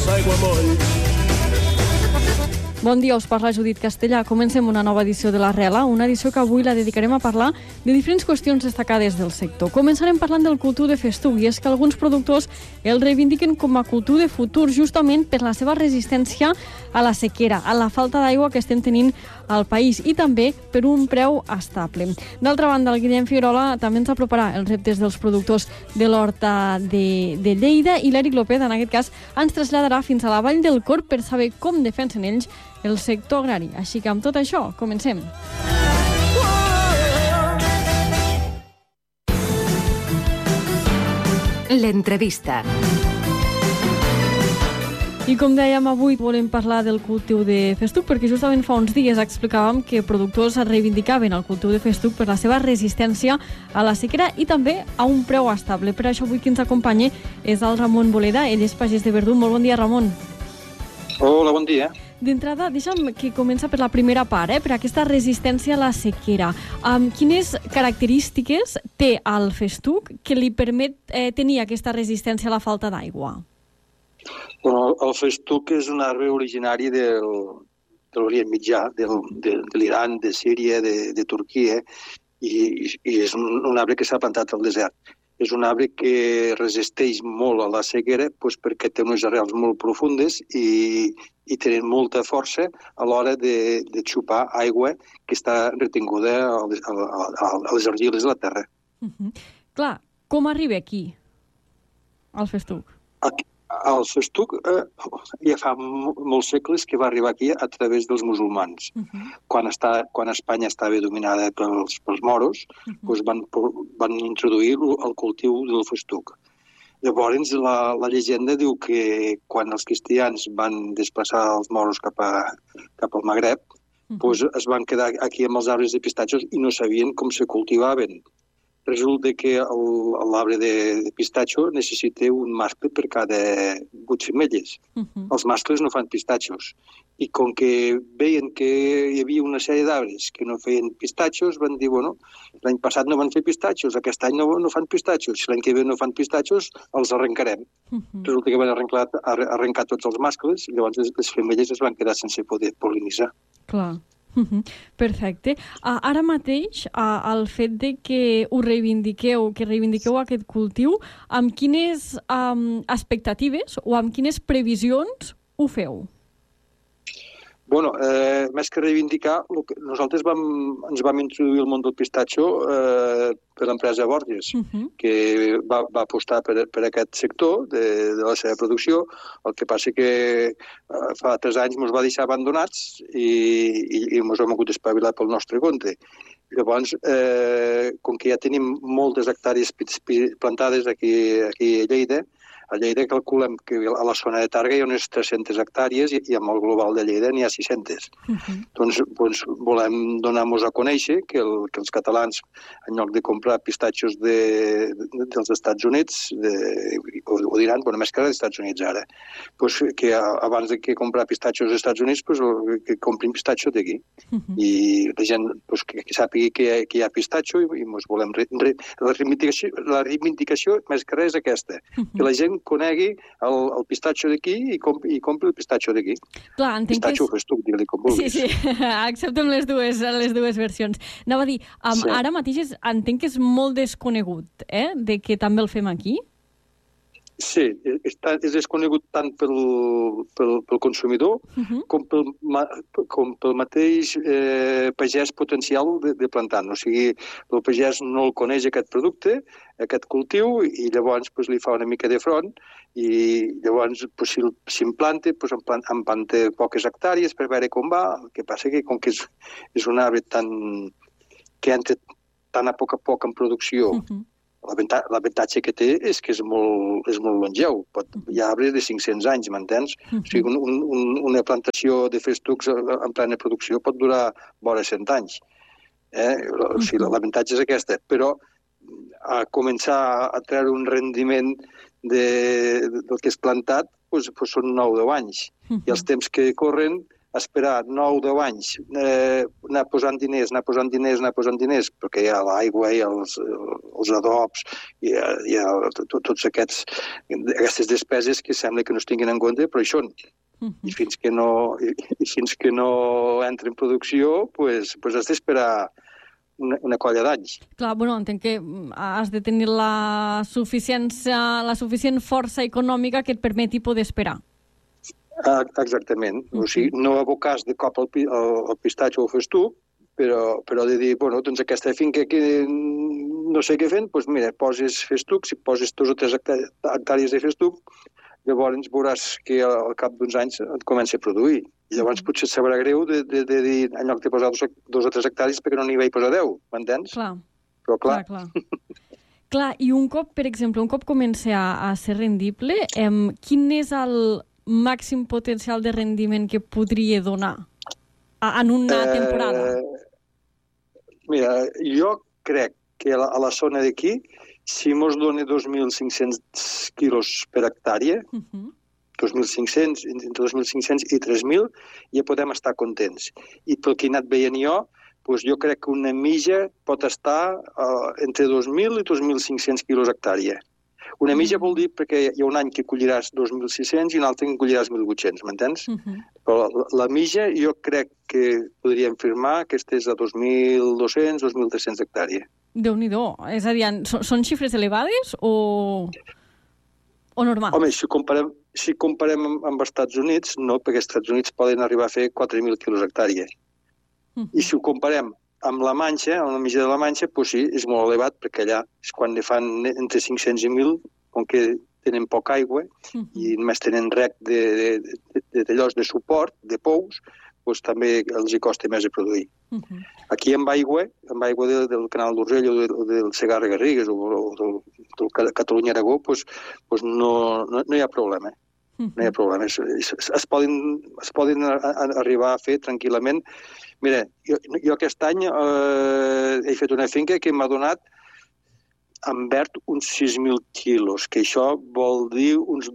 aiguamolls. Bon dia, us parla Judit Castellà. Comencem una nova edició de l'Arrela, una edició que avui la dedicarem a parlar de diferents qüestions destacades del sector. Començarem parlant del cultiu de festuc, i és que alguns productors el reivindiquen com a cultiu de futur justament per la seva resistència a la sequera, a la falta d'aigua que estem tenint al país i també per un preu estable. D'altra banda, el Guillem Figuerola també ens aproparà els reptes dels productors de l'Horta de Lleida i l'Eric López, en aquest cas, ens traslladarà fins a la Vall del Corb per saber com defensen ells el sector agrari. Així que amb tot això, comencem. L'entrevista. I com dèiem, avui volem parlar del cultiu de festuc, perquè justament fa uns dies explicàvem que productors reivindicaven el cultiu de festuc per la seva resistència a la sequera i també a un preu estable. Per això avui qui ens acompanya és el Ramon Boleda, ell és pagès de Verdú. Molt bon dia, Ramon. Hola, bon dia. D'entrada, deixa'm que comença per la primera part, per aquesta resistència a la sequera. Quines característiques té el festuc que li permet tenir aquesta resistència a la falta d'aigua? Bueno, el festuc és un arbre originari de l'Orient Mitjà, de l'Iran, de Síria, de Turquia, i és un arbre que s'ha plantat al desert. És un arbre que resisteix molt a la sequera perquè té unes arrels molt profundes i tenen molta força a l'hora de xupar aigua que està retinguda a les argiles de la terra. Clar, com arriba aquí el festuc? El festuc ja fa molts segles que va arribar aquí a través dels musulmans. Quan Espanya estava dominada pels moros, van introduir el cultiu del festuc. Llavors, la llegenda diu que quan els cristians van desplaçar els moros cap al Magreb, es van quedar aquí amb els arbres de pistatxos i no sabien com se cultivaven. Resulta que l'arbre de pistatxo necessita un mascle per cada 8 femelles. Els mascles no fan pistatxos. I com que veien que hi havia una sèrie d'arbres que no feien pistatxos, van dir, bueno, l'any passat no van fer pistatxos, aquest any no fan pistatxos, si l'any que ve no fan pistatxos, els arrencarem. Resulta que van arrencar tots els mascles i llavors les femelles es van quedar sense poder pol·linitzar. Clar. Perfecte. Ara mateix, el fet de que reivindiqueu aquest cultiu, amb quines expectatives o amb quines previsions ho feu? Bueno, més que reivindicar, nosaltres ens vam introduir al món del pistatxo per l'empresa Borges, que va apostar per aquest sector de la seva producció. El que passa que fa 3 anys ens va deixar abandonats i ens hem hagut d'espavilar pel nostre compte. Llavors, com que ja tenim moltes hectàrees plantades aquí a Lleida, a Lleida calculem que a la zona de Targa hi ha unes 300 hectàrees i amb el global de Lleida n'hi ha 600. Doncs volem donar-nos a conèixer que els catalans, en lloc de comprar pistatxos dels Estats Units, ho diran, però més que dels Estats Units ara, que abans de comprar pistatxos dels Estats Units, que comprin pistatxos d'aquí. I la gent que sàpiga que hi ha pistatxo i ens volem... La reivindicació més que res és aquesta, que la gent conegui el pistatxo d'aquí i compri el pistatxo d'aquí. Pistatxo o festuc, digue-li com vulguis. Sí, acceptem les dues versions. Anava a dir, ara mateix entenc que és molt desconegut, de que també el fem aquí? Sí, és desconegut tant pel consumidor com pel mateix pagès potencial de plantant. O sigui, el pagès no el coneix aquest producte, aquest cultiu, i llavors li fa una mica de front i llavors si en planta, en planta poques hectàrees per veure com va. El que passa que com que és un arbre que entra tan a poc en producció, l'avantatge que té és que és molt longeu. Hi ha arbres de 500 anys, m'entens? O sigui, una plantació de festucs en plena producció pot durar vora 100 anys. O sigui, l'avantatge és aquesta. Però a començar a treure un rendiment del que és plantat són 9 o 10 anys. I els temps que corren esperar 9 o 10 anys, anar posant diners, perquè hi ha l'aigua, hi ha els adobs, hi ha tots aquestes despeses que sembla que no es tinguin en compte, però hi són. I fins que no entra en producció, doncs has d'esperar una colla d'anys. Clar, bueno, entenc que has de tenir la suficient força econòmica que et permeti poder esperar. Exactament. O sigui, no abocars de cop al pistatxo o al festuc, però de dir, bueno, doncs aquesta finca que no sé què fent, doncs mira, poses festuc, si poses 2 o 3 hectàrees de festuc, llavors veuràs que al cap d'uns anys et comença a produir. I llavors potser et sabrà greu de dir, en lloc de posar 2 o 3 hectàrees, perquè no n'hi vaig posar 10, m'entens? Clar. Però clar. Clar, i un cop, per exemple, comença a ser rendible, quin és el màxim potencial de rendiment que podria donar en una temporada? Mira, jo crec que a la zona d'aquí, si mos dona 2.500 quilos per hectàrea, 2.500, entre 2.500 i 3.000, ja podem estar contents. I pel que he anat veient jo crec que una mitja pot estar entre 2.000 i 2.500 quilos hectàrea. Una mitja vol dir perquè hi ha un any que colliràs 2.600 i un altre que colliràs 1.800, m'entens? Però la mitja jo crec que podríem firmar que estés a 2.200, 2.300 hectàrea. Déu-n'hi-do. És a dir, són xifres elevades o normals? Home, si comparem amb els Estats Units, no, perquè els Estats Units poden arribar a fer 4.000 quilos hectàrea. I si ho comparem amb la Manxa, amb la mitja de la Manxa, doncs sí, és molt elevat, perquè allà és quan ne fan entre 500 i 1.000, com que tenen poca aigua i només tenen rec d'allòs de suport, de pous, doncs també els hi costa més a produir. Aquí amb aigua del canal d'Urgell o del Segarra-Garrigues o del Catalunya-Aragó, doncs no hi ha problema. No hi ha problema. Es poden arribar a fer tranquil·lament. Mira, jo aquest any he fet una finca que m'ha donat en verd uns 6.000 quilos, que això vol dir uns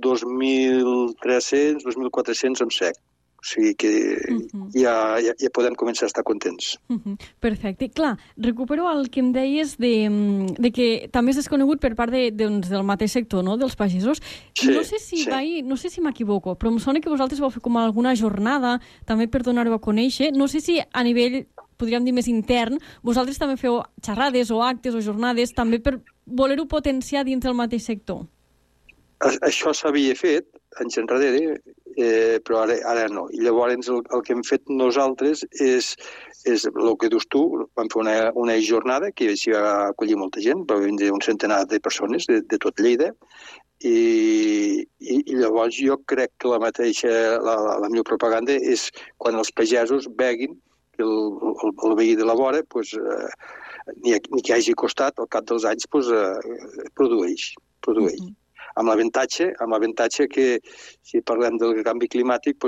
2.300, 2.400 en sec. O sigui que ja podem començar a estar contents. Perfecte. Clar, recupero el que em deies de que també és desconegut per part del mateix sector, no?, dels pagesos. Sí, no sé si m'equivoco, però em sona que vosaltres vau fer com alguna jornada, també per donar-ho a conèixer. No sé si a nivell, podríem dir, més intern, vosaltres també feu xerrades o actes o jornades també per voler-ho potenciar dins del mateix sector. Això s'havia fet anys enrere, però ara no. I llavors el que hem fet nosaltres és el que dius tu, vam fer una jornada que s'hi va acollir molta gent, va vindre un centenar de persones de tot Lleida, i llavors jo crec que la millor propaganda és quan els pagesos veguin que el veí de la vora, ni que hagi costat, al cap dels anys produeix. Amb l'avantatge que, si parlem del canvi climàtic,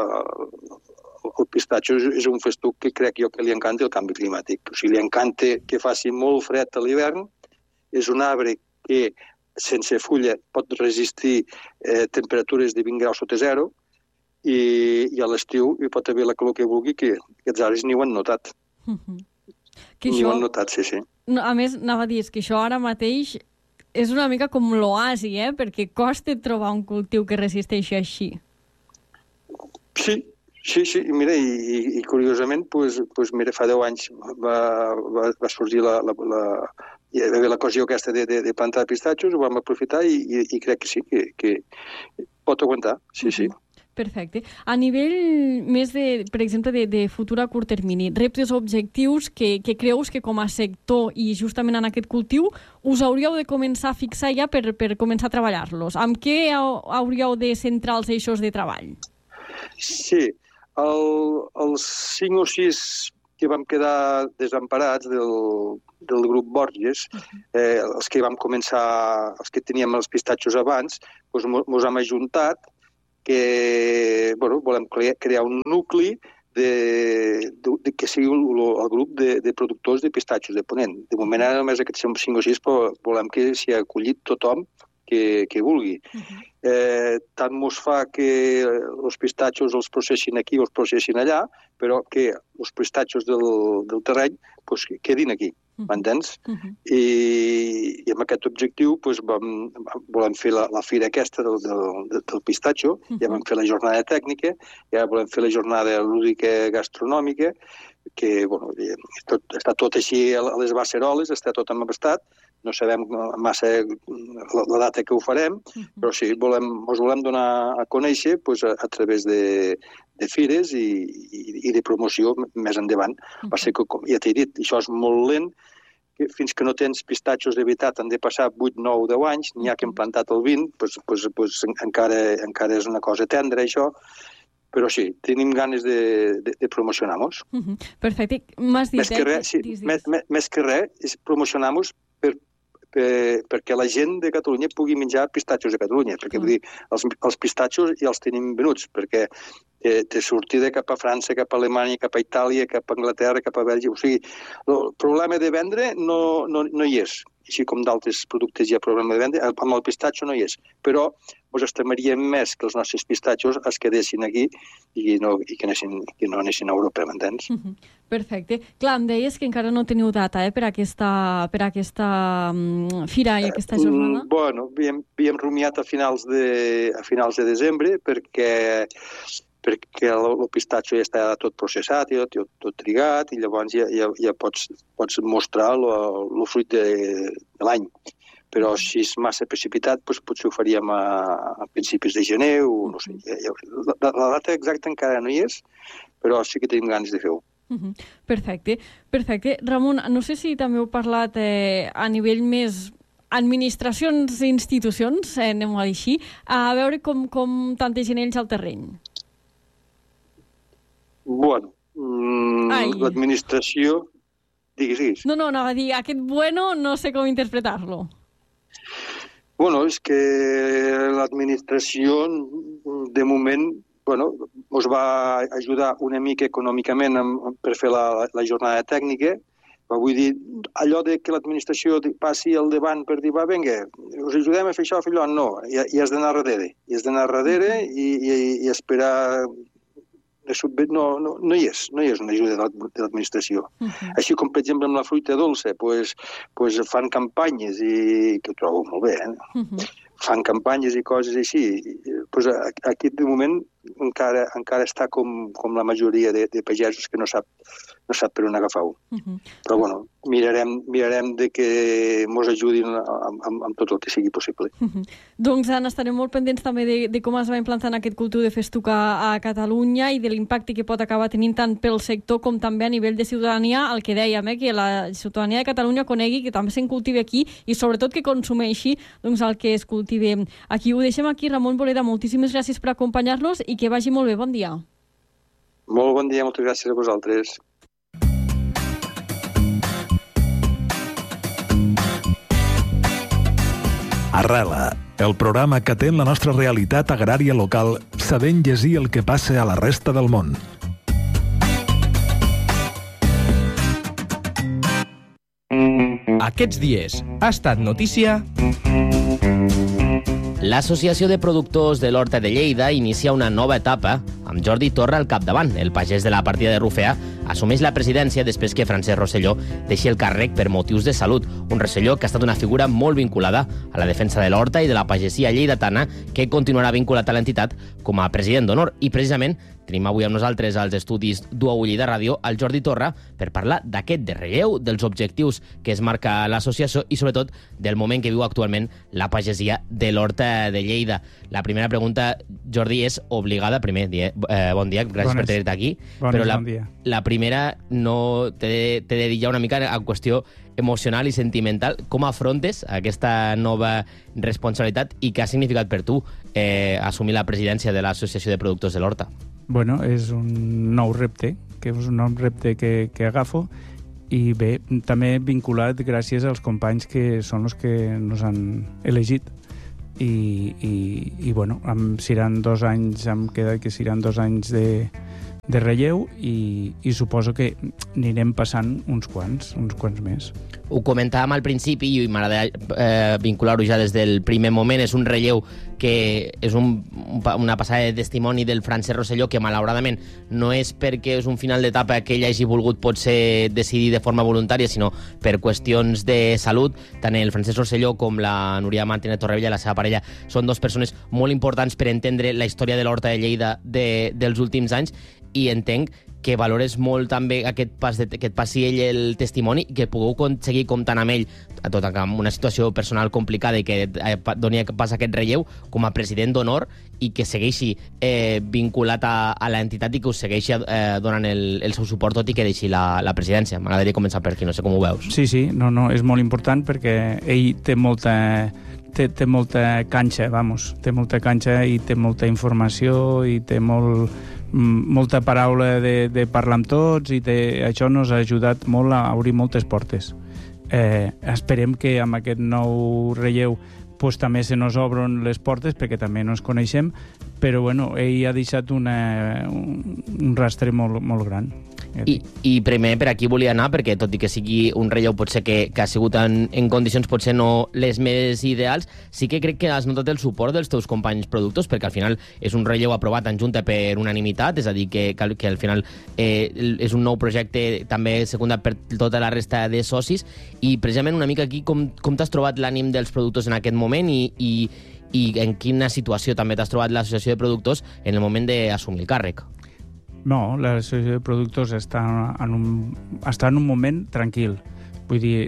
el pistatxo és un festuc que crec jo que li encanta el canvi climàtic. O sigui, li encanta que faci molt fred a l'hivern, és un arbre que sense fulla pot resistir temperatures de 20 graus sota zero i a l'estiu hi pot haver la calor que vulgui, que aquests arbres ni ho han notat. Ni ho han notat, sí. A més, anava a dir, que això ara mateix és una mica com l'oasi, perquè costa trobar un cultiu que resisteixi així. Sí. Mira, i curiosament, mira, fa 10 anys va sorgir la cosió aquesta de plantar pistatxos, ho vam aprofitar i crec que sí, que pot aguantar, sí. Perfecte. A nivell més, per exemple, de futur a curt termini, reptes o objectius que creus que com a sector i justament en aquest cultiu us hauríeu de començar a fixar ja per començar a treballar-los? Amb què hauríeu de centrar els eixos de treball? Sí, els 5 o 6 que vam quedar desemparats del grup Borges, els que vam començar, els que teníem els pistatxos abans, ens hem ajuntat que volem crear un nucli que sigui el grup de productors de pistatxos de Ponent. De moment ara només aquests som 5 o 6, però volem que s'hi ha acollit tothom que vulgui. tant mos fa que els pistatxos els processin aquí o els processin allà, però que els pistatxos del terreny quedin aquí, m'entens? I amb aquest objectiu volem fer la fira aquesta del pistatxo, ja vam fer la jornada tècnica, ja volem fer la jornada lúdica gastronòmica, que està tot així a les baceroles, està tot embastat, no sabem massa la data que ho farem, però sí, ens volem donar a conèixer a través de fires i de promoció més endavant. Va ser que, com ja t'he dit, això és molt lent, fins que no tens pistatxos de veritat han de passar 8, 9, 10 anys, n'hi ha que hem plantat el 20, encara és una cosa tendra, això, però sí, tenim ganes de promocionar-nos. Perfecte. M'has dit, més que res, promocionar-nos perquè la gent de Catalunya pugui menjar pistatxos a Catalunya, perquè vull dir, els pistatxos ja els tenim venuts, perquè té sortida cap a França, cap a Alemanya, cap a Itàlia, cap a Anglaterra, cap a Bèlgica. O sigui, el problema de vendre no hi és. Així com d'altres productes hi ha problema de vendre, amb el pistatxo no hi és. Però ens estimaríem més que els nostres pistatxos es quedessin aquí i que no anessin a Europa, m'entens? Perfecte. Clar, em deies que encara no teniu data per aquesta fira i aquesta jornada? Bueno, havíem rumiat a finals de desembre perquè el pistatxo ja està tot processat, tot trigat, i llavors ja pots mostrar el fruit de l'any. Però si és massa precipitat, potser ho faríem a principis de gener, o no sé. La data exacta encara no hi és, però sí que tenim ganes de fer-ho. Perfecte. Ramon, no sé si també heu parlat a nivell més administracions i institucions, anem-ho a dir així, a veure com tantegen ells al terreny. Bueno, l'administració... Digues. No, anava a dir, aquest bueno no sé com interpretar-lo. Bueno, és que l'administració, de moment, ens va ajudar una mica econòmicament per fer la jornada tècnica. Vull dir, allò de que l'administració passi al davant per dir, vinga, us ajudem a fer això, no, hi has d'anar darrere. Hi has d'anar darrere i esperar... No hi és una ajuda de l'administració. Així com, per exemple, amb la fruita dolça, fan campanyes, i que ho trobo molt bé, fan campanyes i coses així. Aquí, de moment, encara està com la majoria de pagesos que no sap per on agafar-ho. Però, bueno, mirarem de que mos ajudin amb tot el que sigui possible. Doncs n'estarem molt pendents també de com es va implantant aquest cultiu de festuc a Catalunya i de l'impacte que pot acabar tenint tant pel sector com també a nivell de ciutadania, el que dèiem, que la ciutadania de Catalunya conegui que també se'n cultiva aquí i sobretot que consumeixi el que es cultiva aquí. Ho deixem aquí. Ramon Boleda, moltíssimes gràcies per acompanyar-nos i que vagi molt bé. Bon dia. Molt bon dia, moltes gràcies a vosaltres. Arrela, el programa que atén la nostra realitat agrària local sabent llegir el que passa a la resta del món. Aquests dies ha estat notícia... L'Associació de Productors de l'Horta de Lleida inicia una nova etapa amb Jordi Torra al capdavant. El pagès de la partida de Rufea assumeix la presidència després que Francesc Rosselló deixi el càrrec per motius de salut. Un Rosselló que ha estat una figura molt vinculada a la defensa de l'horta i de la pagesia lleidatana, que continuarà vinculat a l'entitat com a president d'honor. I precisament tenim avui amb nosaltres als estudis d'UAU Lleida Ràdio el Jordi Torra per parlar d'aquest de relleu, dels objectius que es marca l'associació i sobretot del moment que viu actualment la pagesia de l'horta de Lleida. La primera pregunta, Jordi, és obligada. Primer, bon dia, gràcies per tenir-te aquí. Però la primera no t'he de dir ja una mica en qüestió emocional i sentimental. Com afrontes aquesta nova responsabilitat i què ha significat per tu assumir la presidència de l'Associació de Productors de l'Horta? Bueno, és un nou repte, que és un nou repte que agafo, i bé, també vinculat gràcies als companys que són els que ens han elegit. I bueno, seran 2 anys, em queda que seran 2 anys de relleu i suposo que anirem passant uns quants més. Ho comentàvem al principi i m'agrada vincular-ho ja des del primer moment. És un relleu que és una passada de testimoni del Francesc Rosselló, que malauradament no és perquè és un final d'etapa que ell hagi volgut potser decidir de forma voluntària, sinó per qüestions de salut. Tant el Francesc Rosselló com la Núria Martínez Torrevella, la seva parella, són dues persones molt importants per entendre la història de l'Horta de Lleida dels últims anys, i entenc que valores molt també que et passi ell el testimoni, que pugueu seguir comptant amb ell, tot amb una situació personal complicada, i que doni pas aquest relleu com a president d'honor, i que segueixi vinculat a l'entitat i que us segueixi donant el seu suport, tot i que deixi la presidència. M'agradaria començar per aquí, no sé com ho veus. Sí, és molt important, perquè ell té molta canxa, té molta canxa i té molta informació i té molta paraula de parlar amb tots, i això ens ha ajudat molt a obrir moltes portes. Esperem que amb aquest nou relleu també se nos obren les portes, perquè també no ens coneixem, però ell ha deixat un rastre molt gran. I primer per aquí volia anar, perquè tot i que sigui un relleu potser que ha sigut en condicions potser no les més ideals, sí que crec que has notat el suport dels teus companys productors, perquè al final és un relleu aprovat en junta per unanimitat, és a dir, que al final és un nou projecte també secundat per tota la resta de socis, i precisament una mica aquí com t'has trobat l'ànim dels productors en aquest moment, i en quina situació també t'has trobat l'associació de productors en el moment d'assumir el càrrec? No, l'associació de productors està en un moment tranquil. Vull dir,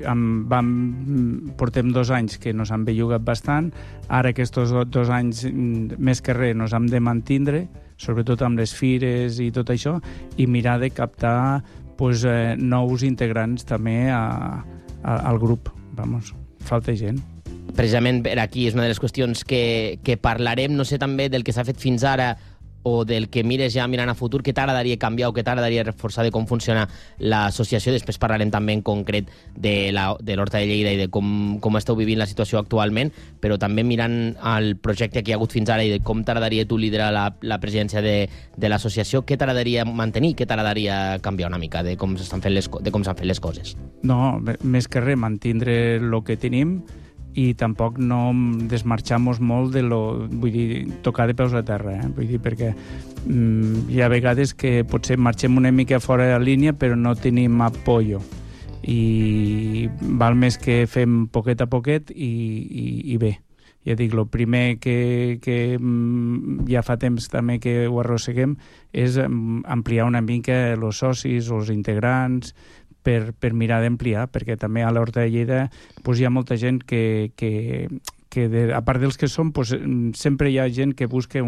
portem 2 anys que nos han bellugat bastant, ara aquests 2 anys més que res nos hem de mantindre, sobretot amb les fires i tot això, i mirar de captar nous integrants també al grup. Falta gent. Precisament per aquí és una de les qüestions que parlarem. No sé també del que s'ha fet fins ara o del que mires ja mirant a futur, què t'agradaria canviar o què t'agradaria reforçar de com funciona l'associació. Després parlarem també en concret de l'Horta de Lleida i de com esteu vivint la situació actualment, però també mirant el projecte que hi ha hagut fins ara i de com t'agradaria tu liderar la presidència de l'associació. Què t'agradaria mantenir, què t'agradaria canviar una mica de com s'han fet les coses? No, més que res, mantindre el que tenim, i tampoc no desmarxar-nos molt vull dir, tocar de peus a terra, vull dir, perquè hi ha vegades que potser marxem una mica fora de línia però no tenim apoyo, i val més que fem poquet a poquet i bé. Ja dic, el primer que ja fa temps també que ho arrosseguem és ampliar una mica els socis, els integrants, per mirar d'ampliar, perquè també a l'Horta de Lleida hi ha molta gent que a part dels que som, sempre hi ha gent que busca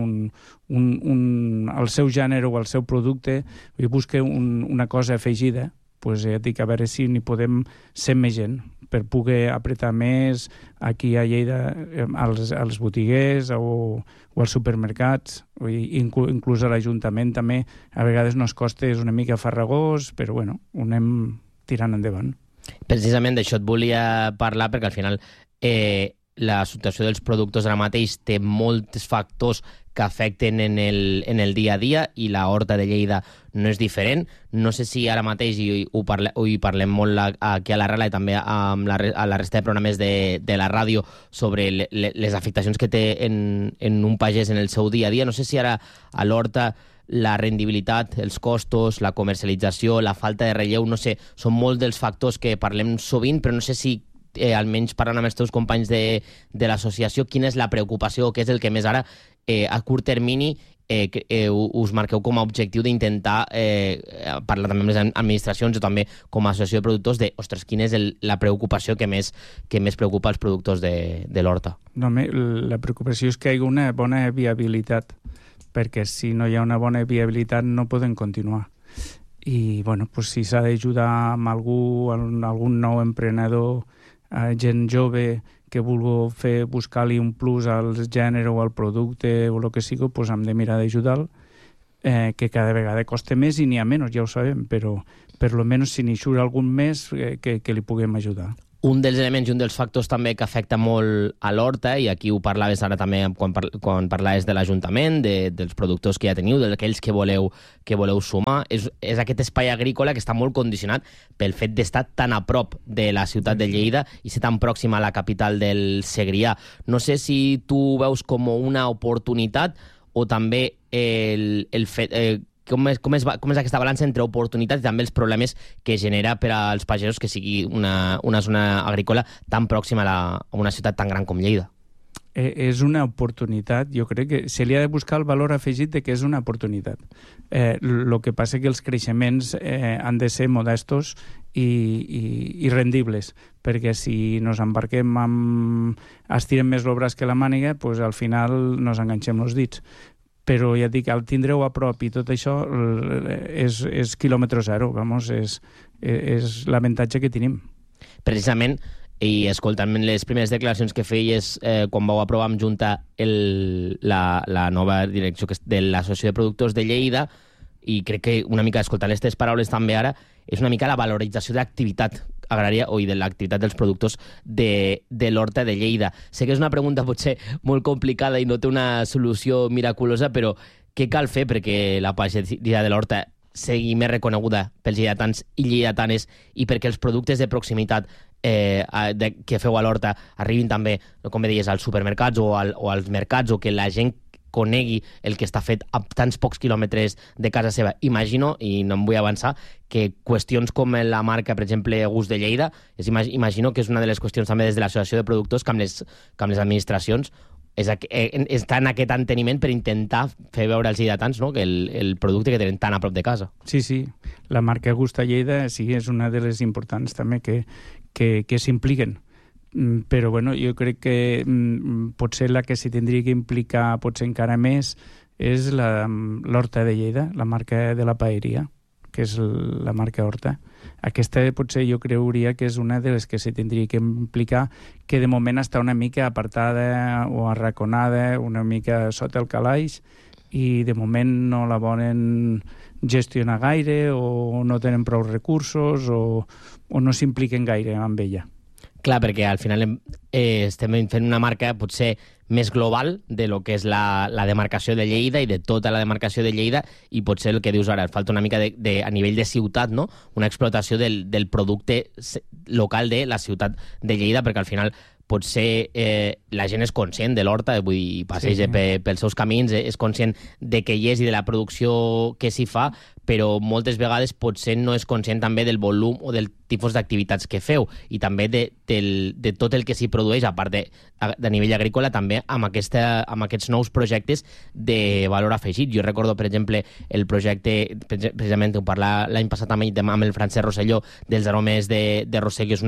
el seu gènere o el seu producte, i busca una cosa afegida. Ja dic, a veure si n'hi podem ser més gent, per poder apretar més aquí a Lleida als botiguers o als supermercats, inclús a l'Ajuntament també. A vegades nos costa, és una mica farragós, però ho anem tirant endavant. Precisament d'això et volia parlar, perquè al final la situació dels productors ara mateix té molts factors que afecten en el dia a dia, i la Horta de Lleida no és diferent. No sé si ara mateix, i ho parlem molt aquí a la Rala i també a la resta de programes de la ràdio, sobre les afectacions que té en un pagès en el seu dia a dia. No sé si ara a l'Horta la rendibilitat, els costos, la comercialització, la falta de relleu, no sé, són molts dels factors que parlem sovint, però no sé si almenys parlant amb els teus companys de l'associació, quina és la preocupació, què és el que més ara a curt termini us marqueu com a objectiu d'intentar parlar també amb les administracions o també com a associació de productors ostres, quina és la preocupació que més preocupa els productors de l'Horta? No, la preocupació és que hi hagi una bona viabilitat, perquè si no hi ha una bona viabilitat no poden continuar. I si s'ha d'ajudar amb algun nou emprenedor, gent jove que vulgui buscar-li un plus al gènere o al producte o el que sigui, hem de mirar d'ajudar-lo, que cada vegada costa més i n'hi ha menys, ja ho sabem, però per lo menos si n'hi surt algun més que li puguem ajudar. Un dels elements i un dels factors també que afecta molt a l'horta, i aquí ho parlaves ara també quan parlaves de l'Ajuntament, dels productors que ja teniu, d'aquells que voleu sumar, és aquest espai agrícola que està molt condicionat pel fet d'estar tan a prop de la ciutat de Lleida i ser tan pròxima a la capital del Segrià. No sé si tu veus com una oportunitat o també el fet... Com és aquesta balança entre oportunitats i també els problemes que genera per als pagesos que sigui una zona agrícola tan pròxima a una ciutat tan gran com Lleida? És una oportunitat. Jo crec que se li ha de buscar el valor afegit de que és una oportunitat. El que passa que els creixements han de ser modestos i rendibles, perquè si nos embarquem estirem més el braç que la màniga, pues al final nos enganxem els dits. Però ja dic, al tindre-ho a prop i tot això és quilòmetre zero, és l'avantatge que tenim. Precisament, i escoltant les primeres declaracions que feies quan vau aprovar amb Junta la nova direcció de l'Associació de Productors de Lleida, i crec que una mica escoltant les teves paraules també ara, és una mica la valorització de l'activitat agrària o de l'activitat dels productors de l'horta de Lleida. Sé que és una pregunta potser molt complicada i no té una solució miraculosa, però què cal fer perquè la pagesia de l'horta sigui més reconeguda pels lleidatans i lleidatanes i perquè els productes de proximitat que feu a l'horta arribin també, com deies, als supermercats o als mercats, o que la gent conegui el que està fet a tants pocs quilòmetres de casa seva. Imagino, i no em vull avançar, que qüestions com la marca, per exemple, Gust de Lleida, imagino que és una de les qüestions també des de l'Associació de Productors que amb les administracions està en aquest enteniment per intentar fer veure als lleidatans, no?, que el producte que tenen tan a prop de casa. Sí. La marca Gust de Lleida sí és una de les importants també que s'impliquen. Però bueno, jo crec que potser la que s'hi tindria que implicar potser encara més és l'Horta de Lleida, la marca de la paeria, que és la marca Horta. Aquesta potser jo creuria que és una de les que s'hi tindria que implicar, que de moment està una mica apartada o arraconada, una mica sota el calaix, i de moment no la volen gestionar gaire o no tenen prou recursos o no s'impliquen gaire amb ella. Clar, perquè al final estem fent una marca potser més global de lo que és la demarcació de Lleida i de tota la demarcació de Lleida, i potser el que dius ara, falta una mica a nivell de ciutat, no?, una explotació del producte local de la ciutat de Lleida, perquè al final potser la gent és conscient de l'horta, vull dir, passeja pels seus camins, és conscient de què hi és i de la producció que s'hi fa, però moltes vegades potser no és conscient també del volum o del tipus d'activitats que feu, i també de tot el que s'hi produeix, a part de nivell agrícola, també amb aquests nous projectes de valor afegit. Jo recordo, per exemple, el projecte, precisament ho parlà l'any passat amb el Francesc Rosselló, dels aromes de Rossell, que és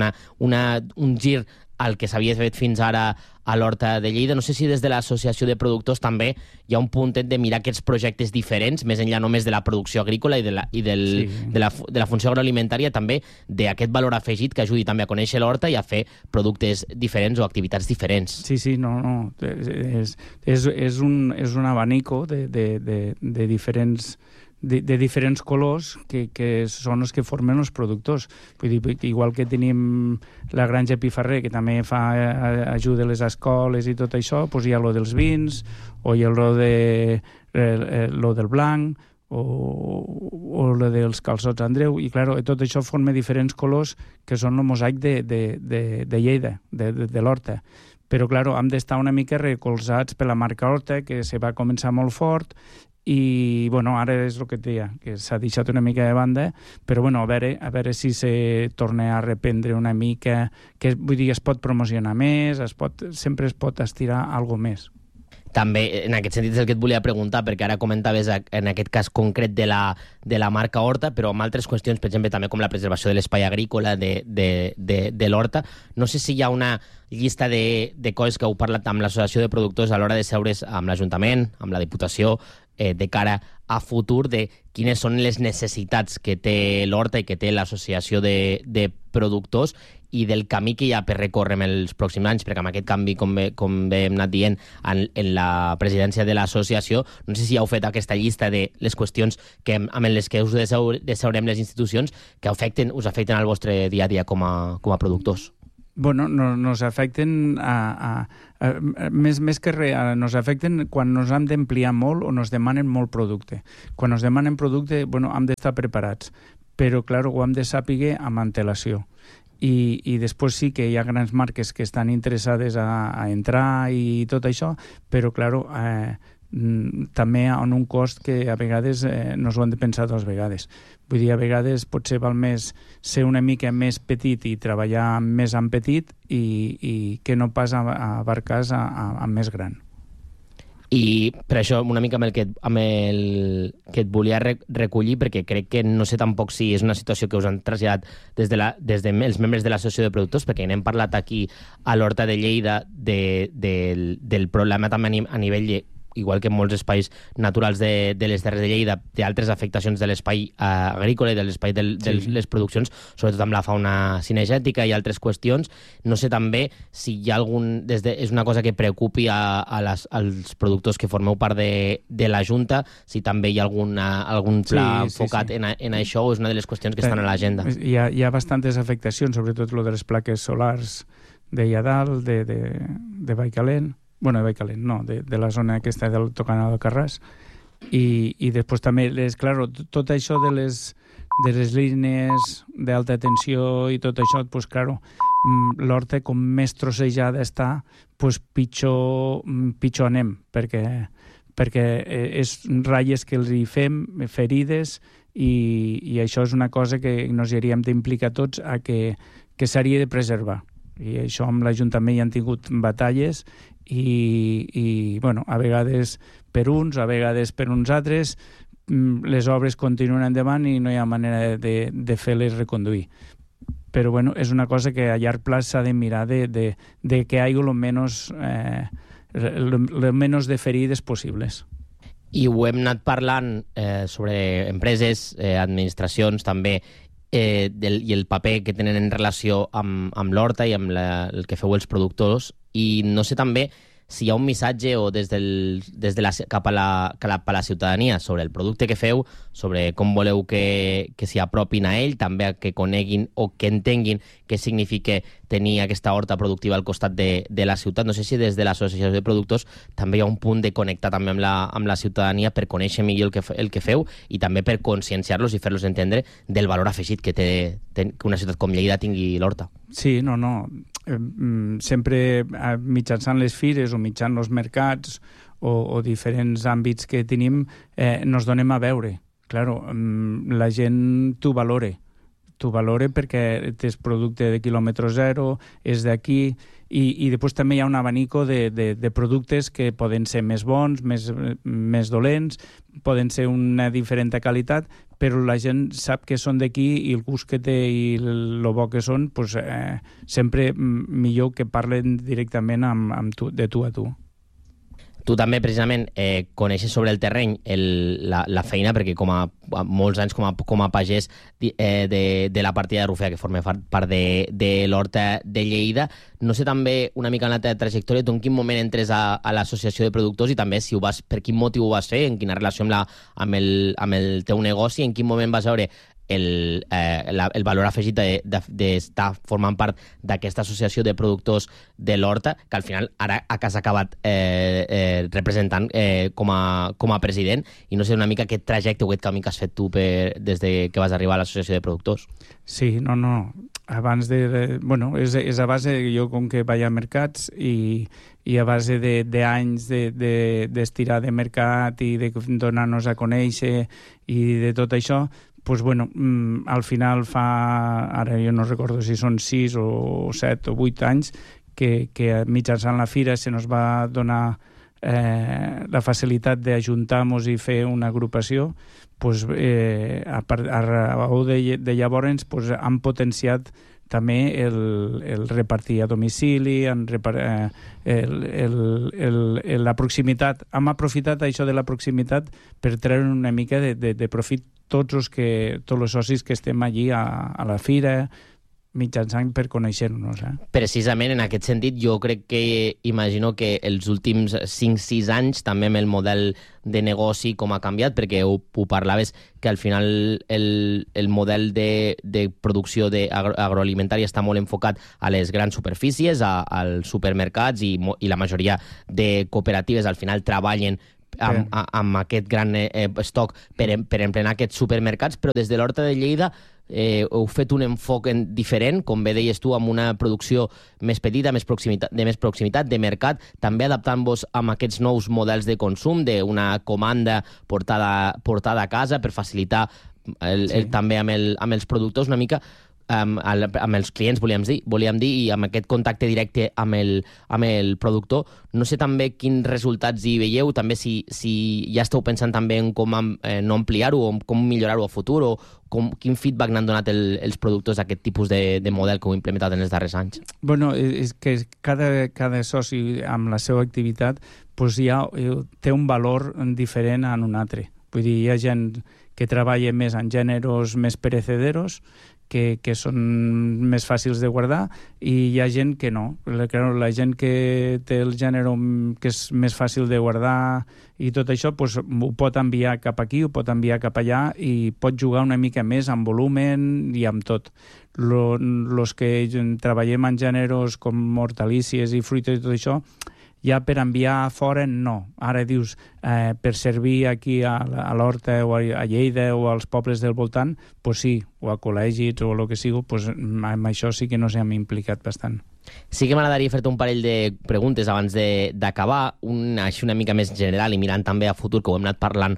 un gir al que s'havia fet fins ara a l'Horta de Lleida. No sé si des de l'Associació de Productors també hi ha un puntet de mirar aquests projectes diferents, més enllà només de la producció agrícola i de la funció agroalimentària, també d'aquest valor afegit que ajudi també a conèixer l'horta i a fer productes diferents o activitats diferents. Sí, no. És un abanico de diferents colors que són els que formen els productors. Vull dir, igual que tenim la Granja Piferrer, que també ajuda a les escoles i tot això, doncs hi ha lo dels vins, o hi ha lo del blanc, o lo dels calçots Andreu, i clar, tot això forma diferents colors que són el mosaic de Lleida, de l'horta. Però, clar, hem d'estar una mica recolzats per la marca Horta, que se va començar molt fort, i bueno, ara és el que et deia, que s'ha deixat una mica de banda, però bueno, a veure si se torna a reprendre una mica, que vull dir, es pot promocionar més, sempre es pot estirar alguna més. També, en aquest sentit, és el que et volia preguntar, perquè ara comentaves en aquest cas concret de la marca Horta, però amb altres qüestions, per exemple, també com la preservació de l'espai agrícola de l'Horta. No sé si hi ha una llista de coses que heu parlat amb l'Associació de Productors a l'hora de seure's amb l'Ajuntament, amb la Diputació, de cara a futur, de quines són les necessitats que té l'Horta i que té l'Associació de Productors, i del camí que hi ha per recórrer en els pròxims anys, perquè amb aquest canvi, com bé hem anat dient, en la presidència de l'associació, no sé si heu fet aquesta llista de les qüestions amb les que us deseurem les institucions que us afecten al vostre dia a dia com a productors. Bueno, nos afecten més que res, nos afecten quan nos hem d'ampliar molt o nos demanen molt producte. Quan nos demanen producte, hem d'estar preparats, però, clar, ho hem de saber amb antelació. I després sí que hi ha grans marques que estan interessades a entrar i tot això, però, clar, també en un cost que a vegades no s'ho han de pensar dues vegades. Vull dir, a vegades potser val més ser una mica més petit i treballar més en petit i que no pas abarcar amb més gran. I per això una mica amb el que et volia recollir, perquè crec que no sé tampoc si és una situació que us han traslladat des de els membres de l'associació de productors, perquè n'hem parlat aquí a l'Horta de Lleida del problema també a nivell igual que en molts espais naturals de les Terres de Lleida, d'altres afectacions de l'espai agrícola i de l'espai de les produccions, sobretot amb la fauna cinegètica i altres qüestions. No sé també si hi ha és una cosa que preocupi als productors que formeu part de la Junta, si també hi ha algun pla enfocat en això, o és una de les qüestions que estan a l'agenda. Hi ha bastantes afectacions, sobretot lo de les plaques solars d'allà dalt, de Baicalent, de Baicalent, no, de la zona aquesta del Tocant del Carràs, i després també, tot això de les línies d'alta tensió i tot això, doncs, clar, l'horta com més trossejada està, doncs pitjor anem, perquè és ratlles que els hi fem, ferides, i això és una cosa que ens hi hauríem d'implicar tots a que s'hauria de preservar. I això amb l'Ajuntament hi han tingut batalles i a vegades per uns, a vegades per uns altres, les obres continuen endavant i no hi ha manera de fer-les reconduir. Però és una cosa que a llarg plaç s'ha de mirar de que hi hagi lo menos de ferides possibles. I ho hem anat parlant sobre empreses, administracions també, i el paper que tenen en relació amb l'horta i amb el que feu els productors, i no sé també si hi ha un missatge o cap a la ciutadania sobre el producte que feu, sobre com voleu que s'hi apropin a ell, també que coneguin o que entenguin què significa tenir aquesta horta productiva al costat de la ciutat. No sé si des de l'associació de productors també hi ha un punt de connectar també amb la ciutadania per conèixer millor el que feu i també per conscienciar-los i fer-los entendre del valor afegit que té que una ciutat com Lleida tingui l'horta. Sí, no. Sempre mitjançant les fires o mitjançant els mercats o diferents àmbits que tenim nos donem a veure. Claro, la gent t'ho valora perquè tens producte de quilòmetre zero, és d'aquí, i després també hi ha un abanico de productes que poden ser més bons, més dolents, poden ser una diferent qualitat, però la gent sap que són d'aquí i el gust que té i el bo que són, doncs, sempre millor que parlen directament de tu a tu. Tu també, precisament, coneixes sobre el terreny la feina, perquè molts anys com a pagès de la partida de Rufea, que forma part de l'Horta de Lleida. No sé també una mica en la teva trajectòria, tu en quin moment entres a l'associació de productors i també si per quin motiu ho vas fer, en quina relació amb el teu negoci, en quin moment vas veure el valor afegit d'estar formant part d'aquesta associació de productors de l'Horta, que al final ara has acabat representant com a president, i no sé una mica aquest trajecte o aquest camí que has fet tu des de que vas arribar a l'associació de productors. Sí, no. Abans és a base, jo com que vaig a mercats i a base d'anys d'estirar de mercat i de donar-nos a conèixer i de tot això, al final ara jo no recordo si són 6 o 7 o 8 anys que mitjançant la fira se nos va donar la facilitat d'ajuntar-nos i fer una agrupació. A raó de llavors han potenciat també el repartir a domicili, la proximitat. Hem aprofitat això de la proximitat per treure una mica de profit tots els socis que estem allí a la fira mitjançant per conèixer-nos. Precisament en aquest sentit, jo crec que imagino que els últims 5-6 anys també amb el model de negoci com ha canviat, perquè ho parlaves que al final el model de producció agroalimentària està molt enfocat a les grans superfícies, als supermercats, i la majoria de cooperatives al final treballen amb aquest gran estoc per emplenar aquests supermercats, però des de l'Horta de Lleida heu fet un enfoc diferent, com bé deies tu, amb una producció més petita, de més proximitat, de mercat, també adaptant-vos amb aquests nous models de consum, d'una comanda portada a casa per facilitar també amb els productors una mica, amb els clients, volíem dir, i amb aquest contacte directe amb el productor. No sé també quins resultats hi veieu, també si ja esteu pensant també en com no ampliar-ho, o com millorar-ho a futur, o quin feedback n'han donat els productors d'aquest tipus de model que heu implementat en els darrers anys. Bueno, és que cada soci amb la seva activitat ja té un valor diferent en un altre. Vull dir, hi ha gent que treballa més en gèneres més perecederos, que són més fàcils de guardar, i hi ha gent que no. La gent que té el gènere que és més fàcil de guardar i tot això, ho pot enviar cap aquí, ho pot enviar cap allà, i pot jugar una mica més amb volumen i amb tot. Los que treballem en gèneres com hortalícies i fruites i tot això, ja per enviar fora, no. Ara dius, per servir aquí a l'Horta o a Lleida o als pobles del voltant, sí, o a col·legis o el que sigui, amb això sí que nos hem implicat bastant. Sí que m'agradaria fer-te un parell de preguntes abans d'acabar, així una mica més general i mirant també a futur, que ho hem anat parlant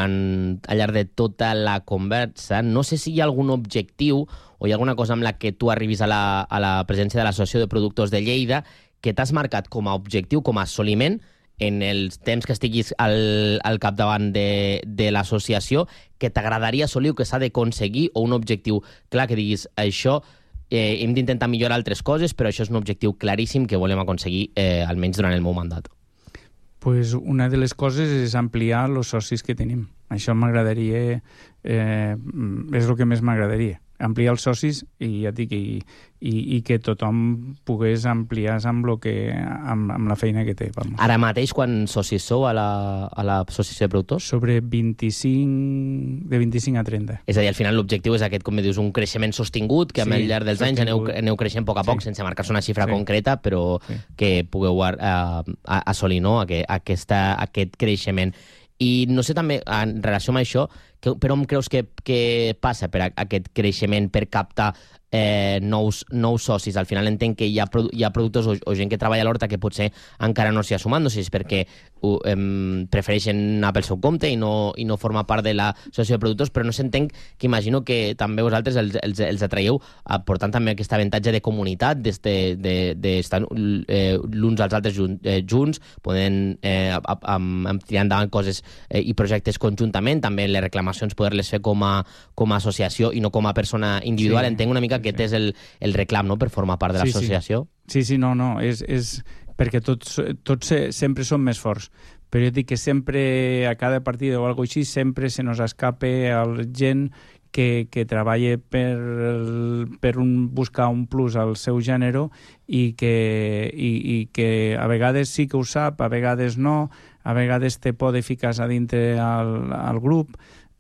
al llarg de tota la conversa. No sé si hi ha algun objectiu o hi ha alguna cosa amb la que tu arribis a la presència de l'Associació de Productors de Lleida que t'has marcat com a objectiu, com a assoliment, en els temps que estiguis al capdavant de l'associació, que t'agradaria assolir o que s'ha d'aconseguir, o un objectiu clar que diguis, això hem d'intentar millorar altres coses, però això és un objectiu claríssim que volem aconseguir, almenys durant el meu mandat. Una de les coses és ampliar els socis que tenim. Això m'agradaria, és el que més m'agradaria. Ampliar els socis i ja dic, i que tothom pogués ampliar amb la feina que té. Vamos. Ara mateix, quants socis sou a l'associació de productors? De 25 a 30. És a dir, al final l'objectiu és aquest, com dius, un creixement sostingut, que al llarg dels anys aneu creixent a poc, sense marcar-se una xifra concreta, però que pugueu assolir aquest creixement. I no sé també, en relació amb això, per on creus que passa per aquest creixement, per captar nous socis? Al final entenc que hi ha productors o gent que treballa a l'horta que potser encara no s'hi ha sumat, no sé si és perquè prefereixen anar pel seu compte i no formar part de l'associació de productors, però no s'entenc que imagino que també vosaltres els atraieu portant també aquest avantatge de comunitat, d'estar l'uns als altres junts, podent tirar endavant coses i projectes conjuntament, també les reclamacions poder-les fer com a associació i no com a persona individual. Entenc una mica que és el reclam, no?, per formar part de l'associació. Sí, no, és perquè tots sempre som més forts, però jo dic que sempre a cada partida o alguna cosa així sempre se nos escapa gent que treballa per buscar un plus al seu gènere i que a vegades sí que ho sap, a vegades no, a vegades té por de ficar-se a dintre al grup,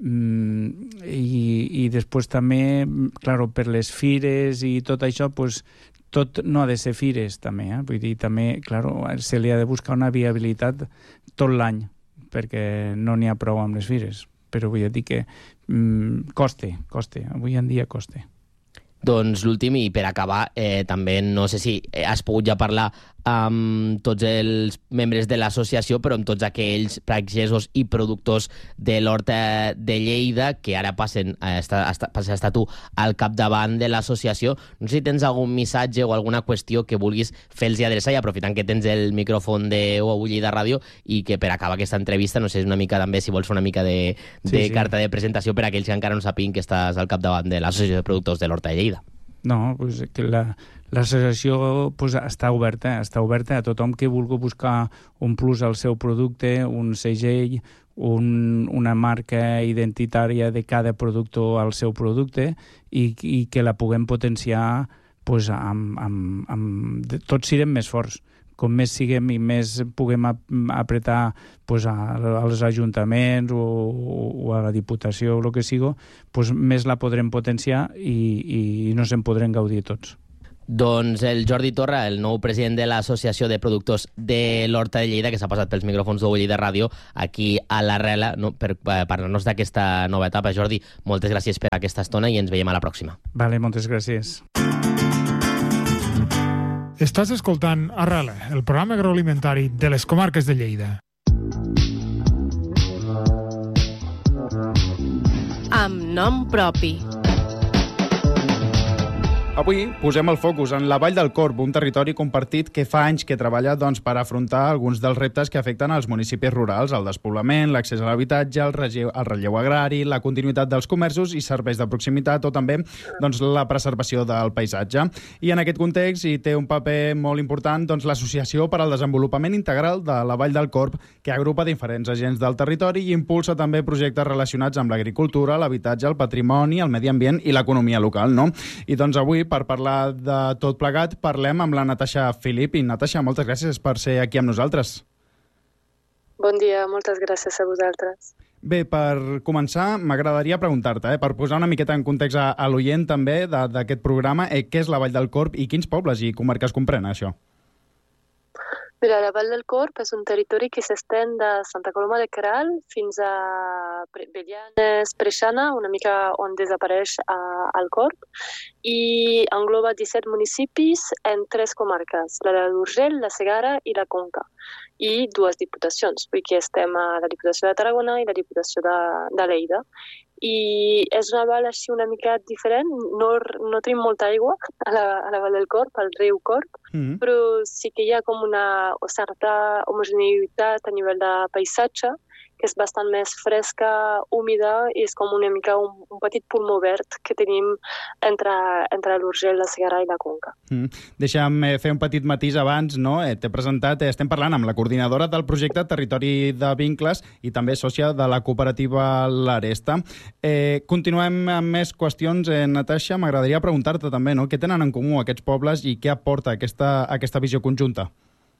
i després també, clar, per les fires i tot això, tot no ha de ser fires també, vull dir, també, clar, se li ha de buscar una viabilitat tot l'any, perquè no n'hi ha prou amb les fires, però vull dir que costa, avui en dia costa. Doncs l'últim, i per acabar, també no sé si has pogut ja parlar amb tots els membres de l'associació, però amb tots aquells pagesos i productors de l'Horta de Lleida que ara passen a estar tu al capdavant de l'associació. No sé si tens algun missatge o alguna qüestió que vulguis fer-los adreçar, i aprofitant que tens el micròfon de Lleida Ràdio, i que per acabar aquesta entrevista, no sé, una mica també, si vols fer una mica de carta de presentació per a aquells que encara no sàpiguen que estàs al capdavant de l'associació de productors de l'Horta de Lleida. No, que L'associació està oberta a tothom que vulgui buscar un plus al seu producte, un segell, una marca identitària de cada productor al seu producte i que la puguem potenciar tots siguem més forts. Com més siguem i més puguem apretar als ajuntaments o a la Diputació o el que sigui, més la podrem potenciar i no se'n podrem gaudir tots. Doncs el Jordi Torra, el nou president de l'Associació de Productors de l'Horta de Lleida, que s'ha passat pels micròfons d'Ou Lleida Ràdio, aquí a l'Arrela, per parlar-nos d'aquesta nova etapa. Jordi, moltes gràcies per aquesta estona i ens veiem a la pròxima. Vale, moltes gràcies. Estàs escoltant Arrela, el programa agroalimentari de les comarques de Lleida. Amb nom propi. Avui posem el focus en la Vall del Corb, un territori compartit que fa anys que treballa per afrontar alguns dels reptes que afecten als municipis rurals, el despoblament, l'accés a l'habitatge, el relleu agrari, la continuïtat dels comerços i serveis de proximitat o també la preservació del paisatge. I en aquest context hi té un paper molt important l'Associació per al Desenvolupament Integral de la Vall del Corb, que agrupa diferents agents del territori i impulsa també projectes relacionats amb l'agricultura, l'habitatge, el patrimoni, el medi ambient i l'economia local, no? I avui, per parlar de tot plegat, parlem amb la Natasha Filippi. Natasha, moltes gràcies per ser aquí amb nosaltres. Bon dia, moltes gràcies a vosaltres. Bé, per començar, m'agradaria preguntar-te, per posar una miqueta en context a l'oient també d'aquest programa, què és la Vall del Corb i quins pobles i comarques comprèn això? Mira, la Vall del Corb és un territori que s'estén de Santa Coloma de Queralt fins a Belianes, Preixana, una mica on desapareix el Corb, i engloba 17 municipis en 3 comarques, la de l'Urgell, la Segara i la Conca, i 2 diputacions, vull que estem a la Diputació de Tarragona i la Diputació de Lleida. I és una vall així una mica diferent, no tenim molta aigua a la Vall del Corb, al riu Corb, però sí que hi ha com una certa homogeneïtat a nivell de paisatge, que és bastant més fresca, húmida, i és com una mica un petit pulmó verd que tenim entre l'Urgell, la Segara i la Conca. Deixa'm fer un petit matís abans, no? T'he presentat, estem parlant amb la coordinadora del projecte Territori de Vincles i també sòcia de la cooperativa l'Aresta. Continuem amb més qüestions, Natasha. M'agradaria preguntar-te també, no? Què tenen en comú aquests pobles i què aporta aquesta visió conjunta?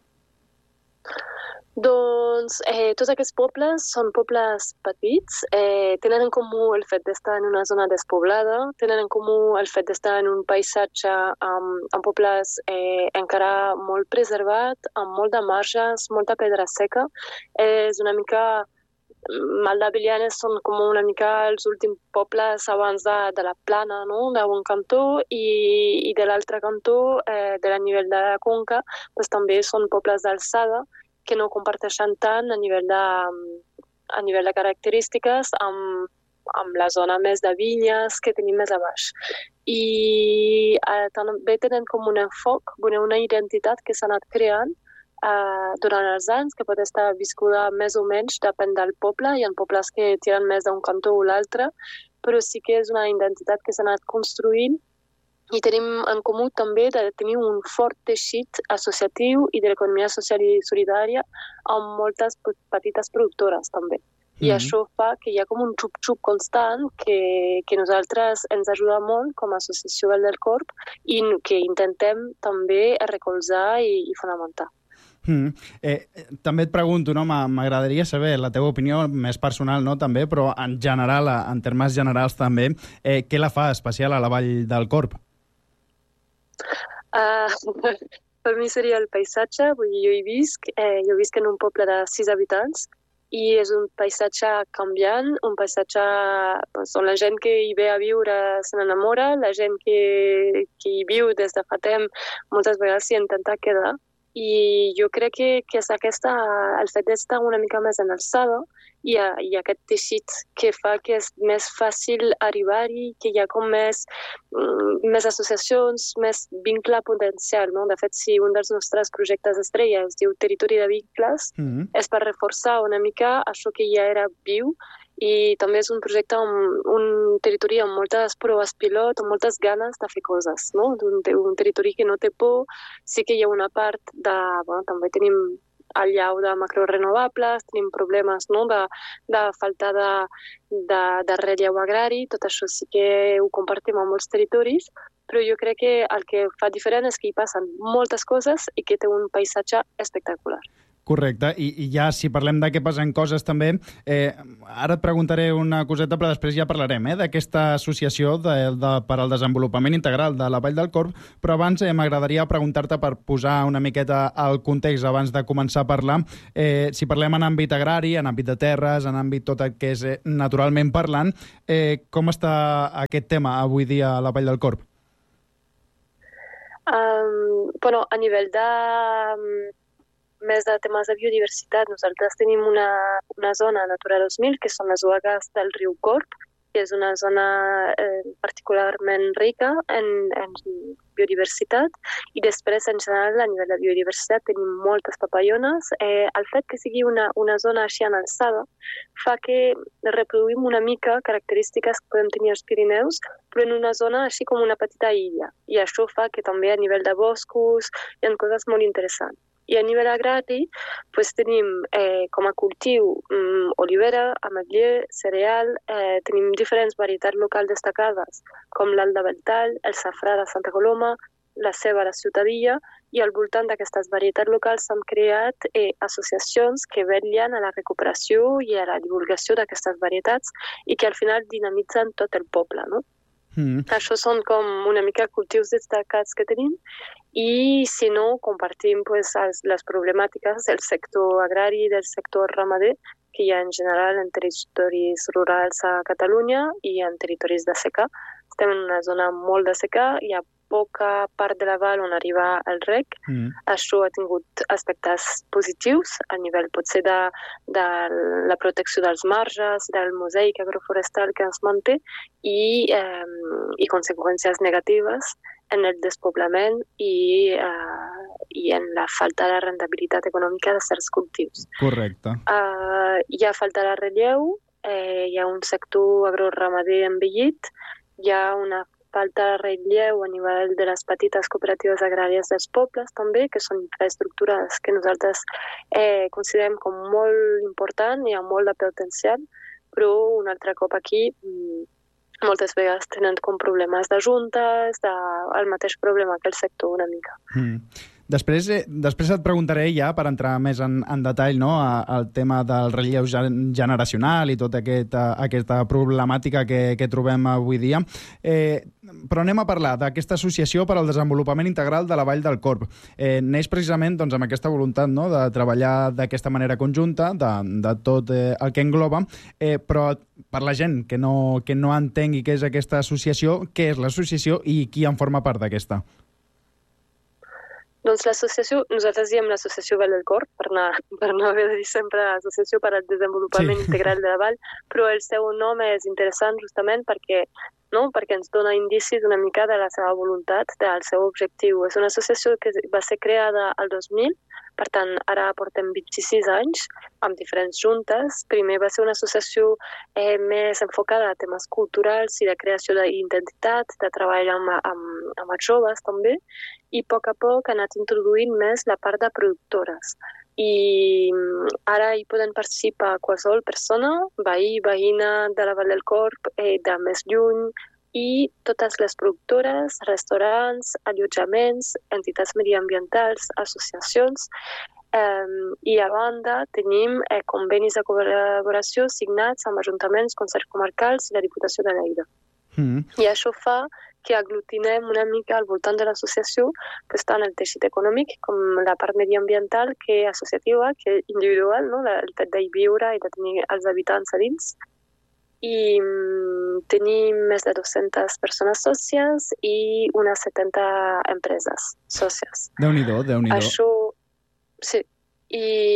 Doncs tots aquests pobles són pobles petits, tenen en comú el fet d'estar en una zona despoblada, tenen en comú el fet d'estar en un paisatge amb pobles encara molt preservat, amb molt de marges, molta pedra seca. És una mica... Mal de Belianes són com una mica els últims pobles abans de la plana, no? D'un cantó, i de l'altre cantó, de la nivell de la Conca, també són pobles d'alçada, que no comparteixen tant a nivell de característiques amb la zona més de vinyes que tenim més a baix. I també tenen com un enfoc, una identitat que s'ha anat creant durant els anys, que pot estar viscuda més o menys, depèn del poble. Hi ha pobles que tiren més d'un cantó o l'altre, però sí que és una identitat que s'ha anat construint. I tenim en comú també de tenir un fort teixit associatiu i de l'economia social i solidària amb moltes petites productores també. I això fa que hi ha com un xup-xup constant que nosaltres ens ajuda molt com a Associació Vall del Corb i que intentem també recolzar i fonamentar. També et pregunto, no? M'agradaria saber la teva opinió més personal, no? També, però en general, en termes generals també, què la fa especial a la Vall del Corb? Per mi seria el paisatge. Jo hi visc en un poble de 6 habitants i és un paisatge canviant, un paisatge on la gent que hi ve a viure se n'enamora, la gent que hi viu des de fa temps moltes vegades s'hi intenta quedar. I jo crec que és el fet d'estar una mica més en alçada i aquest teixit que fa que és més fàcil arribar-hi, que hi ha com més associacions, més vincle potencial, no? De fet, si un dels nostres projectes estrella es diu Territori de Vincles, és per reforçar una mica això que ja era viu I també és un projecte, un territori amb moltes proves pilot, amb moltes ganes de fer coses, no? Un territori que no té por. Sí que hi ha una part de... Bueno, també tenim el llau de macrorenovables, tenim problemes, no? de falta de relleu agrari, tot això sí que ho compartim amb molts territoris, però jo crec que el que fa diferent és que hi passen moltes coses i que té un paisatge espectacular. Correcte, i ja si parlem de què passen coses també, ara et preguntaré una coseta, però després ja parlarem d'aquesta associació per al desenvolupament integral de la Vall del Corb, però abans m'agradaria preguntar-te per posar una miqueta el context abans de començar a parlar, si parlem en àmbit agrari, en àmbit de terres, en àmbit tot el que és naturalment parlant, com està aquest tema avui dia a la Vall del Corb? Bueno, a nivell de... més de temes de biodiversitat, nosaltres tenim una zona Natura 2000, que són les UAGs del riu Corb, que és una zona particularment rica en biodiversitat, i després, en general, a nivell de biodiversitat, tenim moltes papallones. El fet que sigui una zona així en alçada fa que reproduïm una mica característiques que podem tenir als Pirineus, però en una zona així com una petita illa. I això fa que també a nivell de boscos hi ha coses molt interessants. I a nivell agrari tenim com a cultiu olivera, ametller, cereal, tenim diferents varietats locals destacades, com l'alt de Beltall, el safrà de Santa Coloma, la ceba de Ciutadilla, i al voltant d'aquestes varietats locals s'han creat associacions que vetllen a la recuperació i a la divulgació d'aquestes varietats i que al final dinamitzen tot el poble, no? Això són com una mica cultius destacats que tenim, i si no, compartim les problemàtiques del sector agrari i del sector ramader que hi ha en general en territoris rurals a Catalunya i en territoris de secà. Estem en una zona molt de secà, hi ha poca part de la val on arriba el rec. Això ha tingut aspectes positius a nivell potser de la protecció dels marges, del mosaic agroforestal que ens manté, i conseqüències negatives en el despoblament i en la falta de rendibilitat econòmica de certs cultius. Correcte. Hi ha falta de relleu, hi ha un sector agroramader envellit, hi ha una falta de relleu a nivell de les petites cooperatives agràries dels pobles també, que són infraestructures que nosaltres considerem com molt important i amb molt de potencial, però un altre cop aquí moltes vegades tenen com problemes de juntes, el mateix problema que el sector una mica. Després et preguntaré ja, per entrar més en detall, no, al tema del relleu generacional i tota aquesta problemàtica que trobem avui dia. Però anem a parlar d'aquesta associació per al desenvolupament integral de la Vall del Corb. Neix precisament amb aquesta voluntat, no, de treballar d'aquesta manera conjunta, de tot el que engloba, però per la gent que no entengui què és aquesta associació, què és l'associació i qui en forma part d'aquesta? Doncs l'associació, nosaltres diem l'associació Vall del Corb, per no haver de dir sempre l'associació per al desenvolupament integral de la Vall, però el seu nom és interessant justament perquè ens dona indicis una mica de la seva voluntat, del seu objectiu. És una associació que va ser creada el 2000, per tant, ara portem 26 anys amb diferents juntes. Primer va ser una associació més enfocada a temes culturals i de creació d'identitat, de treball amb els joves també, i a poc ha anat introduint més la part de productores. I ara hi poden participar qualsevol persona, veí, veïna de la Vall del Corb, de més lluny, i totes les productores, restaurants, allotjaments, entitats mediambientals, associacions. I a banda tenim convenis de col·laboració signats amb ajuntaments, consells comarcals i la Diputació de Lleida. I això fa que aglutinem una mica al voltant de l'associació, que està en el teixit econòmic, com la part mediambiental, que associativa, que individual, no? El fet d'hi viure i de tenir els habitants a dins. I tenim més de 200 persones sòcies i unes 70 empreses sòcies. Déu-n'hi-do. Sí.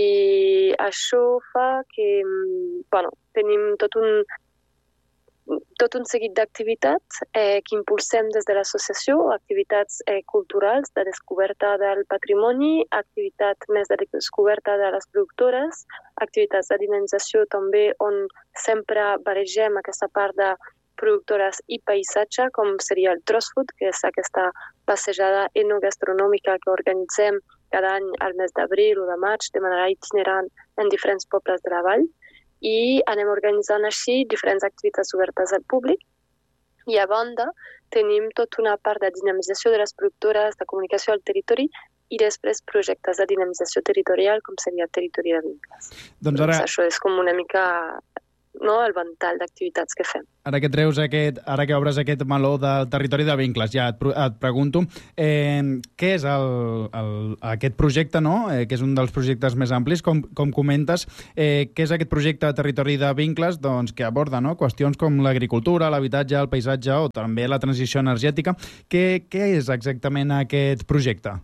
I això fa que tenim tot un... tot un seguit d'activitats que impulsem des de l'associació, activitats culturals de descoberta del patrimoni, activitats més de descoberta de les productores, activitats de dinamització també on sempre barregem aquesta part de productores i paisatge, com seria el Trossfood, que és aquesta passejada enogastronòmica que organitzem cada any al mes d'abril o de maig, de manera itinerant en diferents pobles de la vall, i anem organitzant així diferents activitats obertes al públic. I a banda tenim tota una part de dinamització de les productores, de comunicació al territori i després projectes de dinamització territorial, com seria el territori de vincles. Doncs això és com una mica el ventall d'activitats que fem. Ara que obres aquest meló del territori de vincles, ja et pregunto, què és aquest projecte, que és un dels projectes més amplis, com comentes, què és aquest projecte de territori de vincles que aborda qüestions com l'agricultura, l'habitatge, el paisatge o també la transició energètica. Què és exactament aquest projecte?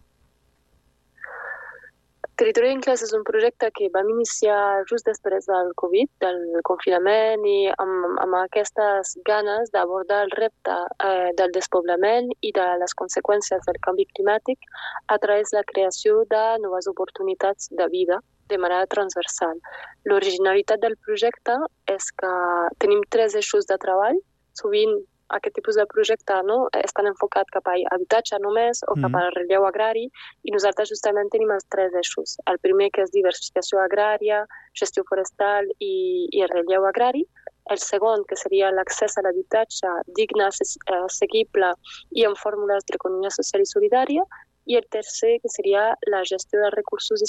Territori de Vincles és un projecte que vam iniciar just després del Covid, del confinament, i amb aquestes ganes d'abordar el repte del despoblament i de les conseqüències del canvi climàtic a través de la creació de noves oportunitats de vida de manera transversal. L'originalitat del projecte és que tenim 3 eixos de treball. Sovint aquest tipus de projecte estan enfocat cap a habitatge només o cap al relleu agrari, i nosaltres justament tenim els 3 eixos. El primer, que és diversificació agrària, gestió forestal i el relleu agrari. El segon, que seria l'accés a l'habitatge digne, assequible i amb fórmules d'economia social i solidària. I el tercer, que seria la gestió de recursos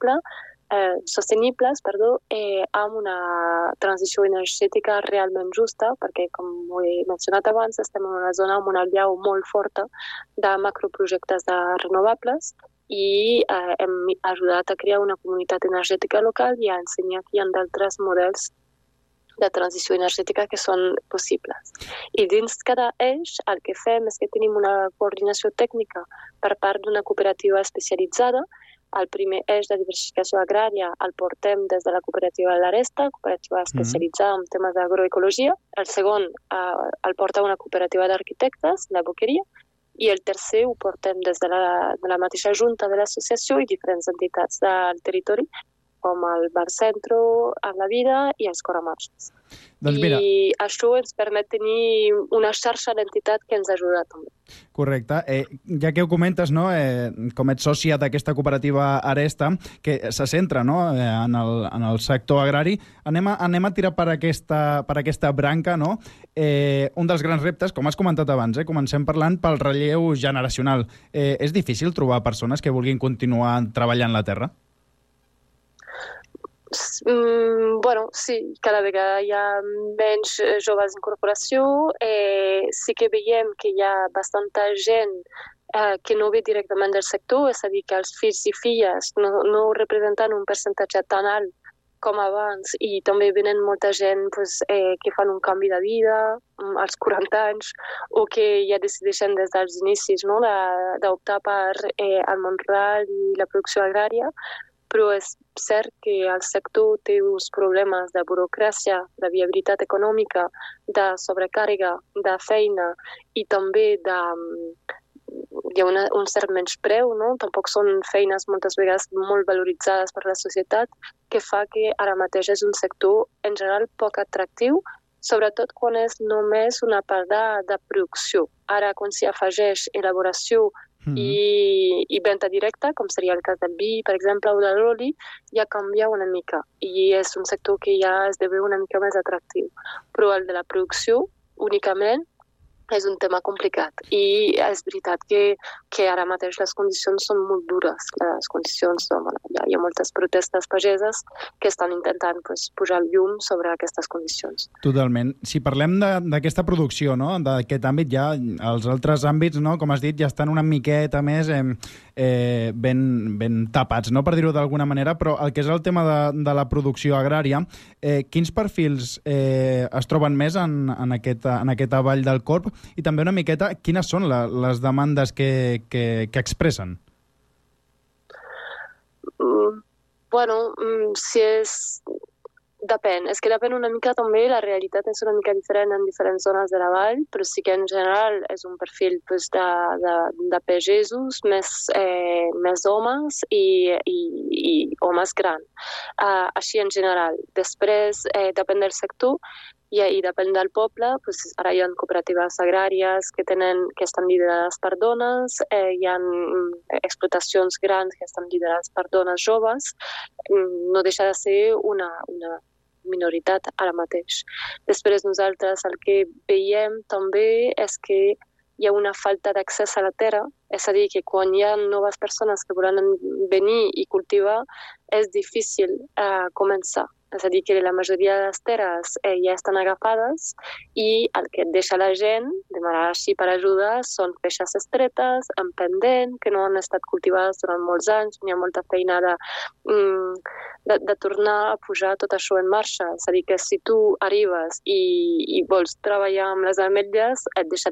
sostenibles, amb una transició energètica realment justa, perquè, com ho he mencionat abans, estem en una zona amb una allau molt forta de macroprojectes de renovables i hem ajudat a crear una comunitat energètica local i a ensenyar que hi ha d'altres models de transició energètica que són possibles. I dins cada eix el que fem és que tenim una coordinació tècnica per part d'una cooperativa especialitzada. El primer eix de diversificació agrària el portem des de la cooperativa de l'Aresta, cooperativa especialitzada en temes d'agroecologia. El segon el porta una cooperativa d'arquitectes, la Boqueria, i el tercer ho portem des de la mateixa junta de l'associació i diferents entitats del territori, com el Bar Centro, La Vida i els Coramarges. Doncs mira, I això ens permet tenir una xarxa d'entitat que ens ajuda també. Correcte. Ja que ho comentes, com ets sòcia d'aquesta cooperativa Aresta, que se centra en el sector agrari, anem a tirar per aquesta branca. Un dels grans reptes, com has comentat abans, comencem parlant pel relleu generacional. És difícil trobar persones que vulguin continuar treballant la terra? Sí, cada vegada hi ha menys joves d'incorporació. Sí que veiem que hi ha bastanta gent que no ve directament del sector, és a dir, que els fills i filles no representen un percentatge tan alt com abans, i també venen molta gent que fan un canvi de vida als 40 anys o que ja decideixen des dels inicis d'optar per el món rural i la producció agrària. Però és cert que el sector té uns problemes de burocràcia, de viabilitat econòmica, de sobrecàrrega, de feina i també hi ha un cert menyspreu, Tampoc són feines moltes vegades molt valoritzades per la societat, que fa que ara mateix és un sector en general poc atractiu, sobretot quan és només una part de producció. Ara, quan s'hi afegeix elaboració i venda directa, com seria el cas del vi, per exemple, o de l'oli, ja canvia una mica i és un sector que ja esdevé una mica més atractiu. Però el de la producció, únicament, és un tema complicat i és veritat que ara mateix les condicions són molt dures. Les condicions, hi ha moltes protestes pageses que estan intentant posar el llum sobre aquestes condicions. Totalment. Si parlem d'aquesta producció, d'aquest àmbit, ja els altres àmbits, com has dit, ja estan una miqueta més ben tapats, per dir-ho d'alguna manera, però el que és el tema de la producció agrària, quins perfils es troben més en aquesta vall del Corb? I també una miqueta, quines són les demandes que expressen? Si és Depèn. És que depèn una mica també, la realitat és una mica diferent en diferents zones de la vall, però sí que en general és un perfil de pagesos, més homes i homes grans. Així en general. Després, depèn del sector, i depèn del poble, ara hi ha cooperatives agràries que estan liderades per dones, hi ha explotacions grans que estan liderades per dones joves, no deixa de ser una minoritat ara mateix. Després nosaltres el que veiem també és que hi ha una falta d'accés a la terra, és a dir, que quan hi ha noves persones que volen venir i cultivar, és difícil començar. És a dir, que la majoria de les terres ja estan agafades i el que et deixa la gent, demanar així per ajuda, són feixes estretes, en pendent, que no han estat cultivades durant molts anys, n'hi ha molta feina de tornar a posar tot això en marxa. És a dir, que si tu arribes i vols treballar amb les ametlles, et deixa